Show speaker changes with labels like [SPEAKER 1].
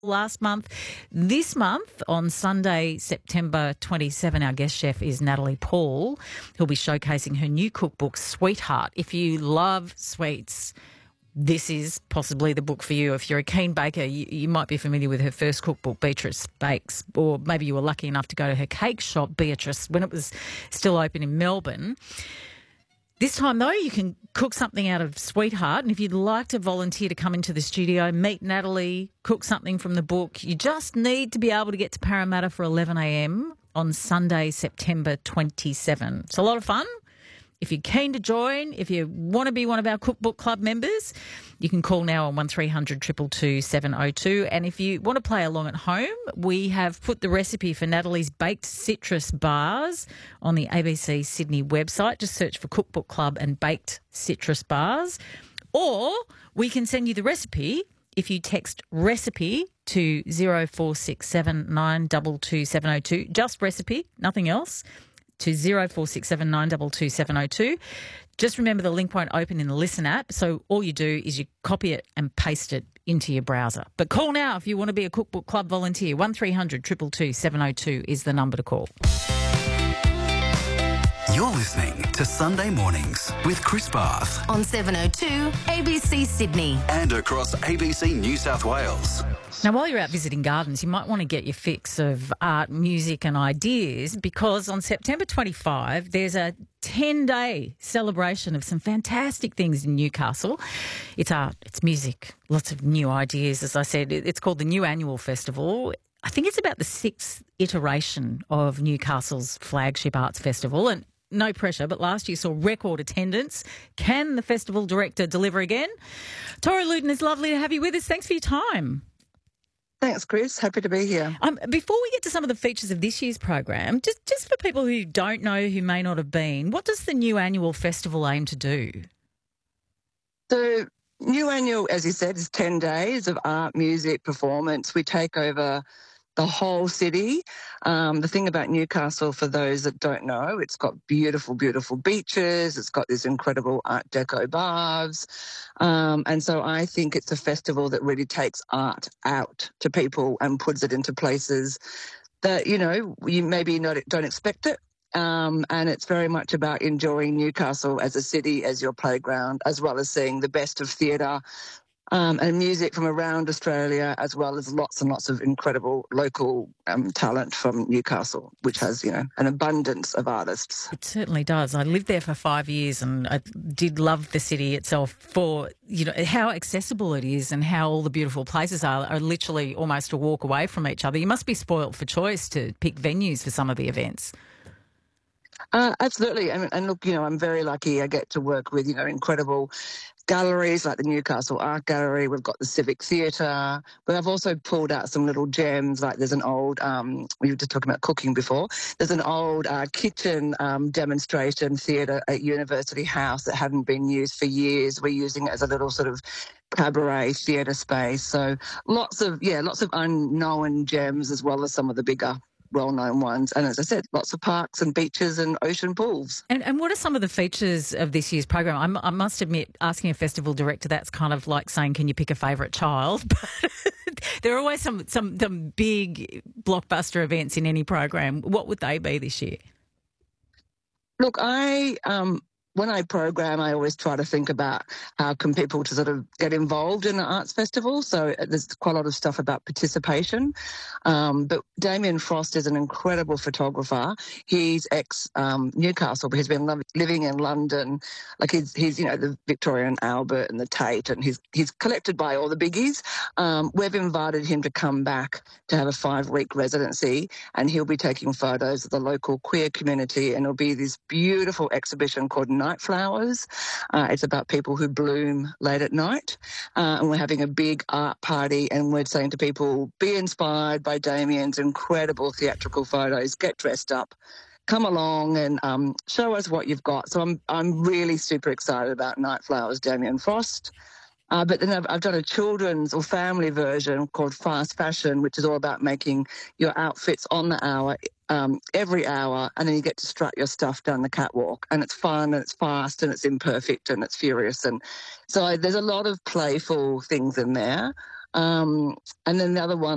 [SPEAKER 1] last month. This month, on Sunday, September 27, our guest chef is Natalie Paul, who'll be showcasing her new cookbook, Sweetheart. If you love sweets, this is possibly the book for you. If you're a keen baker, you might be familiar with her first cookbook, Beatrice Bakes, or maybe you were lucky enough to go to her cake shop, Beatrice, when it was still open in Melbourne. This time, though, you can cook something out of Sweetheart, and if you'd like to volunteer to come into the studio, meet Natalie, cook something from the book, you just need to be able to get to Parramatta for 11 a.m. on Sunday, September 27. It's a lot of fun. If you're keen to join, if you want to be one of our Cookbook Club members, you can call now on 1300 222 702. And if you want to play along at home, we have put the recipe for Natalie's baked citrus bars on the ABC Sydney website. Just search for Cookbook Club and baked citrus bars. Or we can send you the recipe if you text recipe to 0467 922 702. Just recipe, nothing else, to 0467 922 702. Just remember the link won't open in the Listen app, so all you do is you copy it and paste it into your browser. But call now if you want to be a Cookbook Club volunteer. 1300 222 702 is the number to call.
[SPEAKER 2] You're listening to Sunday Mornings with Chris Barth
[SPEAKER 3] on 702 ABC Sydney
[SPEAKER 2] and across ABC New South Wales.
[SPEAKER 1] Now, while you're out visiting gardens, you might want to get your fix of art, music and ideas, because on September 25, there's a 10-day celebration of some fantastic things in Newcastle. It's art, it's music, lots of new ideas. As I said, it's called the New Annual Festival. I think it's about the 6th iteration of Newcastle's flagship arts festival, and no pressure, but last year saw record attendance. Can the festival director deliver again? Tori Luton, it's lovely to have you with us. Thanks for your time.
[SPEAKER 4] Thanks, Chris. Happy to be here.
[SPEAKER 1] Before we get to some of the features of this year's program, just for people who don't know, who may not have been, what does the New Annual Festival aim to do?
[SPEAKER 4] So, New Annual, as you said, is 10 days of art, music, performance. We take over the whole city. The thing about Newcastle, for those that don't know, it's got beautiful, beautiful beaches. It's got these incredible Art Deco bars. And so I think it's a festival that really takes art out to people and puts it into places that, you know, you maybe don't expect it. And it's very much about enjoying Newcastle as a city, as your playground, as well as seeing the best of theatre, and music from around Australia, as well as lots and lots of incredible local talent from Newcastle, which has, you know, an abundance of artists.
[SPEAKER 1] It certainly does. I lived there for 5 years and I did love the city itself for, you know, how accessible it is and how all the beautiful places are literally almost a walk away from each other. You must be spoilt for choice to pick venues for some of the events.
[SPEAKER 4] Absolutely. And look, you know, I'm very lucky. I get to work with, you know, incredible galleries like the Newcastle Art Gallery. We've got the Civic Theatre, but I've also pulled out some little gems. Like there's an old, we were just talking about cooking before, there's an old kitchen demonstration theatre at University House that hadn't been used for years. We're using it as a little sort of cabaret theatre space. So lots of unknown gems, as well as some of the bigger well-known ones. And as I said, lots of parks and beaches and ocean pools.
[SPEAKER 1] And what are some of the features of this year's program? I must admit, asking a festival director, that's kind of like saying, can you pick a favourite child? But there are always some big blockbuster events in any program. What would they be this year?
[SPEAKER 4] Look, when I program, I always try to think about how can people to sort of get involved in the arts festival. So there's quite a lot of stuff about participation. But Damien Frost is an incredible photographer. He's ex-Newcastle, but he's been living in London. Like he's you know, the Victoria and Albert and the Tate, and he's collected by all the biggies. We've invited him to come back to have a 5-week residency, and he'll be taking photos of the local queer community, and it'll be this beautiful exhibition called Night Flowers. It's about people who bloom late at night, and we're having a big art party, and we're saying to people, be inspired by Damien's incredible theatrical photos, get dressed up, come along and show us what you've got. So I'm really super excited about Night Flowers, Damien Frost. But then I've done a children's or family version called Fast Fashion, which is all about making your outfits on the hour, every hour, and then you get to strut your stuff down the catwalk. And it's fun and it's fast and it's imperfect and it's furious. And so there's a lot of playful things in there. And then the other one